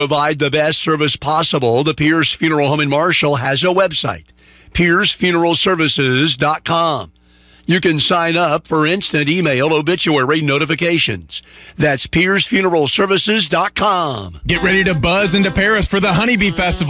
Provide the best service possible. The Pierce Funeral Home in Marshall has a website, piercefuneralservices.com. You can sign up for instant email obituary notifications. That's piercefuneralservices.com. Get ready to buzz into Paris for the Honeybee Festival.